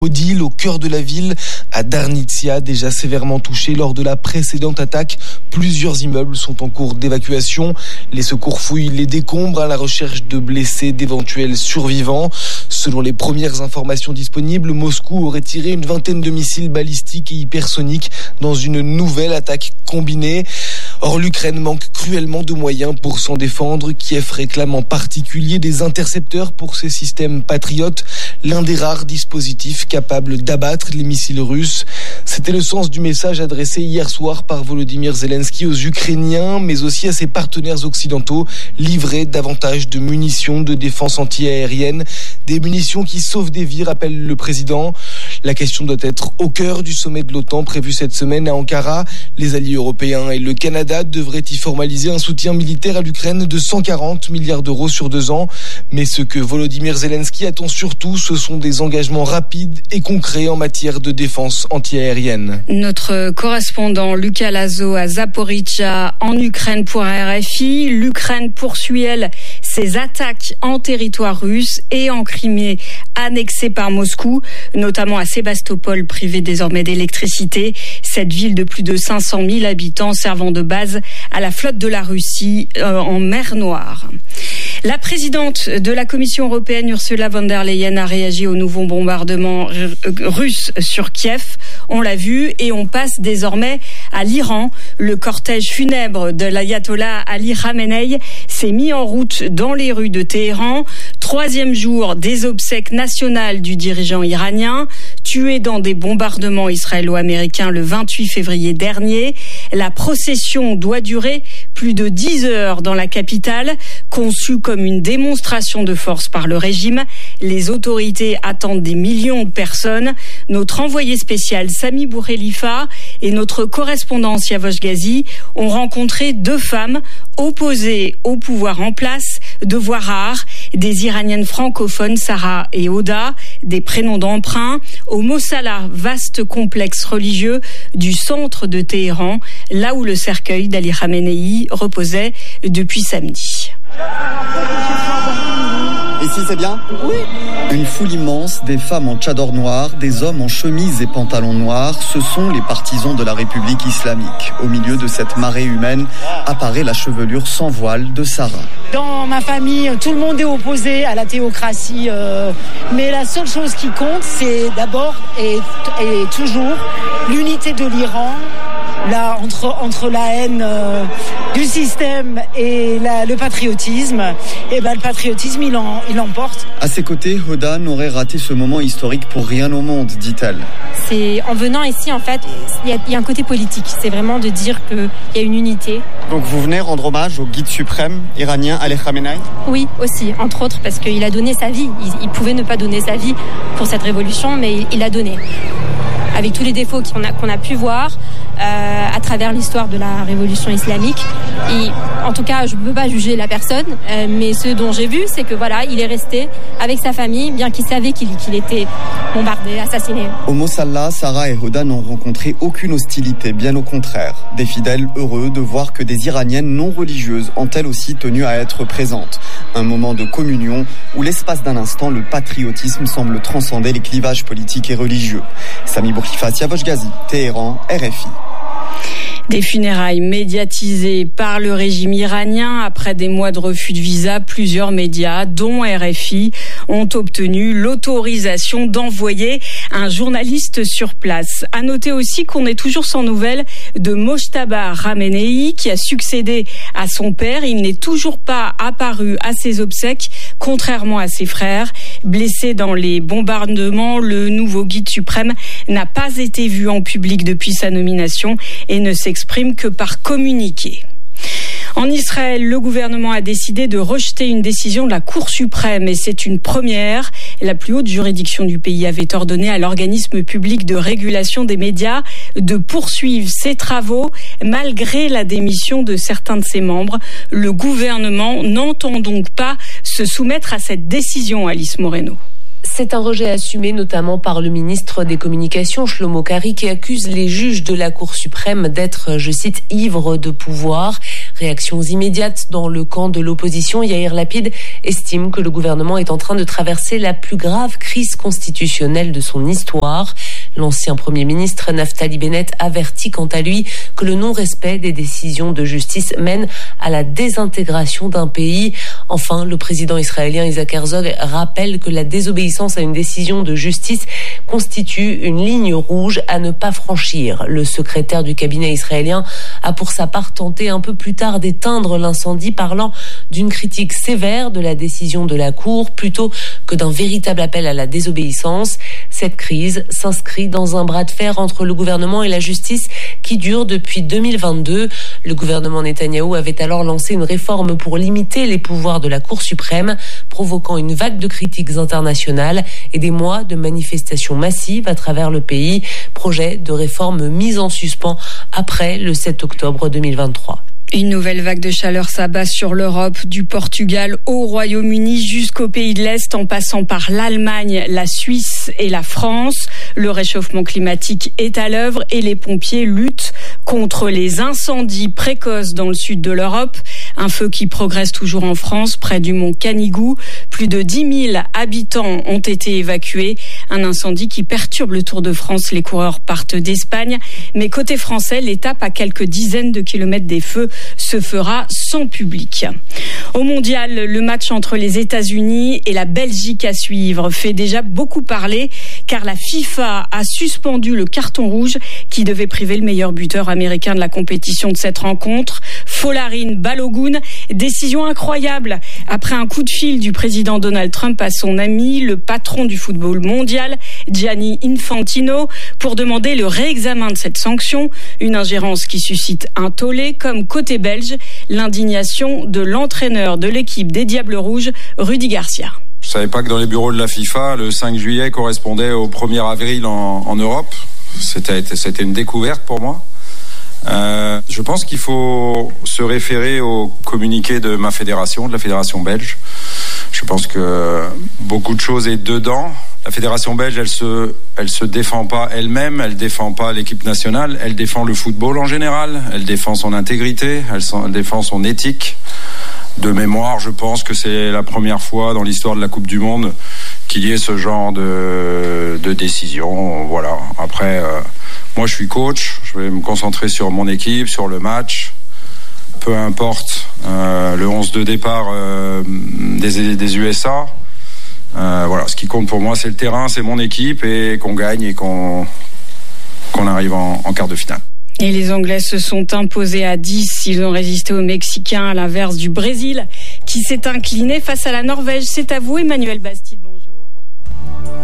Odile, au cœur de la ville, à Darnitsia, déjà sévèrement touché lors de la précédente attaque. Plusieurs immeubles sont en cours d'évacuation. Les secours fouillent les décombres à la recherche de blessés, d'éventuels survivants. Selon les premières informations disponibles, Moscou aurait tiré une vingtaine de missiles balistiques et hypersoniques dans une nouvelle attaque combinée. Or, l'Ukraine manque cruellement de moyens pour s'en défendre. Kiev réclame en particulier des intercepteurs pour ses systèmes patriotes, l'un des rares dispositifs capables d'abattre les missiles russes. C'était le sens du message adressé hier soir par Volodymyr Zelensky aux Ukrainiens, mais aussi à ses partenaires occidentaux, livrer davantage de munitions de défense anti-aérienne, des munitions qui sauvent des vies, rappelle le président. La question doit être au cœur du sommet de l'OTAN prévu cette semaine à Ankara. Les alliés européens et le Canada devraient y formaliser un soutien militaire à l'Ukraine de 140 milliards d'euros sur 2 ans. Mais ce que Volodymyr Zelensky attend surtout, ce sont des engagements rapides et concrets en matière de défense anti-aérienne. Notre correspondant Lucas Lazo à Zaporizhzhia en Ukraine pour RFI. L'Ukraine poursuit, elle, ses attaques en territoire russe et en Crimée annexée par Moscou, notamment à Sébastopol, privée désormais d'électricité. Cette ville de plus de 500 000 habitants servant de base à la flotte de la Russie en mer Noire. La présidente de la Commission européenne, Ursula von der Leyen, a réagi au nouveau bombardement russe sur Kiev. On l'a vu et on passe désormais à l'Iran. Le cortège funèbre de l'ayatollah Ali Khamenei s'est mis en route dans les rues de Téhéran. 3e jour des obsèques nationales du dirigeant iranien, tué dans des bombardements israélo-américains le 28 février dernier. La procession doit durer plus de 10 heures dans la capitale, conçue comme une démonstration de force par le régime. Les autorités attendent des millions de personnes. Notre envoyé spécial Sami Boukhelifa et notre correspondant Siavosh Ghazi ont rencontré 2 femmes opposées au pouvoir en place, 2 voix rares, des Iraniennes francophones, Sarah et Oda, des prénoms d'emprunt, au Mossala, vaste complexe religieux du centre de Téhéran, là où le cercueil d'Ali Khamenei reposait depuis samedi. Ici, c'est bien ? Oui. Une foule immense, des femmes en tchador noir, des hommes en chemise et pantalons noirs, ce sont les partisans de la République islamique. Au milieu de cette marée humaine apparaît la chevelure sans voile de Sarah. Dans ma famille, tout le monde est opposé à la théocratie, mais la seule chose qui compte, c'est d'abord et toujours l'unité de l'Iran. Là, entre la haine du système et le patriotisme, et le patriotisme, il l'emporte. À ses côtés, Hoda n'aurait raté ce moment historique pour rien au monde, dit-elle. C'est en venant ici, en fait, il y a un côté politique. C'est vraiment de dire qu'il y a une unité. Donc vous venez rendre hommage au guide suprême iranien Ali Khamenei ? Oui, aussi, entre autres, parce qu'il a donné sa vie. Il pouvait ne pas donner sa vie pour cette révolution, mais il l'a donné. Avec tous les défauts qu'on a pu voir à travers l'histoire de la révolution islamique. Et, en tout cas, je ne peux pas juger la personne, mais ce dont j'ai vu, c'est que voilà, il est resté avec sa famille, bien qu'il savait qu'il était bombardé, assassiné. Au Mossala, Sarah et Hoda n'ont rencontré aucune hostilité, bien au contraire. Des fidèles heureux de voir que des Iraniennes non religieuses ont elles aussi tenu à être présentes. Un moment de communion où l'espace d'un instant, le patriotisme semble transcender les clivages politiques et religieux. Sami Boukhelifa, Siavosh Ghazi, Téhéran, RFI. Des funérailles médiatisées par le régime iranien. Après des mois de refus de visa, plusieurs médias, dont RFI, ont obtenu l'autorisation d'envoyer un journaliste sur place. À noter aussi qu'on est toujours sans nouvelles de Mojtaba Khamenei, qui a succédé à son père. Il n'est toujours pas apparu à ses obsèques, contrairement à ses frères. Blessé dans les bombardements, le nouveau guide suprême n'a pas été vu en public depuis sa nomination et ne s'exprime que par communiqué. En Israël, le gouvernement a décidé de rejeter une décision de la Cour suprême et c'est une première. La plus haute juridiction du pays avait ordonné à l'organisme public de régulation des médias de poursuivre ses travaux malgré la démission de certains de ses membres. Le gouvernement n'entend donc pas se soumettre à cette décision, Alice Moreno. C'est un rejet assumé notamment par le ministre des Communications, Shlomo Kari, qui accuse les juges de la Cour suprême d'être, je cite, ivres de pouvoir. Réactions immédiates dans le camp de l'opposition. Yair Lapid estime que le gouvernement est en train de traverser la plus grave crise constitutionnelle de son histoire. L'ancien Premier ministre Naftali Bennett avertit quant à lui que le non-respect des décisions de justice mène à la désintégration d'un pays. Enfin, le président israélien Isaac Herzog rappelle que la désobéissance à une décision de justice constitue une ligne rouge à ne pas franchir. Le secrétaire du cabinet israélien a pour sa part tenté un peu plus tard d'éteindre l'incendie, parlant d'une critique sévère de la décision de la Cour plutôt que d'un véritable appel à la désobéissance. Cette crise s'inscrit dans un bras de fer entre le gouvernement et la justice qui dure depuis 2022. Le gouvernement Netanyahou avait alors lancé une réforme pour limiter les pouvoirs de la Cour suprême, provoquant une vague de critiques internationales et des mois de manifestations massives à travers le pays. Projet de réforme mis en suspens après le 7 octobre 2023. Une nouvelle vague de chaleur s'abat sur l'Europe, du Portugal au Royaume-Uni jusqu'aux pays de l'Est, en passant par l'Allemagne, la Suisse et la France. Le réchauffement climatique est à l'œuvre et les pompiers luttent contre les incendies précoces dans le sud de l'Europe. Un feu qui progresse toujours en France, près du mont Canigou. Plus de 10 000 habitants ont été évacués. Un incendie qui perturbe le Tour de France. Les coureurs partent d'Espagne. Mais côté français, l'étape à quelques dizaines de kilomètres des feux se fera sans public. Au mondial, le match entre les États-Unis et la Belgique à suivre fait déjà beaucoup parler, car la FIFA a suspendu le carton rouge qui devait priver le meilleur buteur américain de la compétition de cette rencontre, Folarin Balogun. Décision incroyable après un coup de fil du président Donald Trump à son ami, le patron du football mondial, Gianni Infantino, pour demander le réexamen de cette sanction. Une ingérence qui suscite un tollé, comme côté belge, l'indignation de l'entraîneur de l'équipe des Diables Rouges, Rudy Garcia. Je savais pas que dans les bureaux de la FIFA, le 5 juillet correspondait au 1er avril en Europe. C'était une découverte pour moi. Je pense qu'il faut se référer au communiqué de ma fédération, de la fédération belge. Je pense que beaucoup de choses est dedans. La fédération belge, elle se défend pas elle-même, elle défend pas l'équipe nationale, elle défend le football en général, elle défend son intégrité, elle défend son éthique. De mémoire, je pense que c'est la première fois dans l'histoire de la Coupe du Monde qu'il y ait ce genre de décision. Voilà. Après, moi je suis coach, je vais me concentrer sur mon équipe, sur le match. Peu importe le 11 de départ des USA. Voilà, ce qui compte pour moi, c'est le terrain, c'est mon équipe et qu'on gagne et qu'on arrive en quart de finale. Et les Anglais se sont imposés à 10. Ils ont résisté aux Mexicains, à l'inverse du Brésil qui s'est incliné face à la Norvège. C'est à vous, Emmanuel Bastide. Bonjour.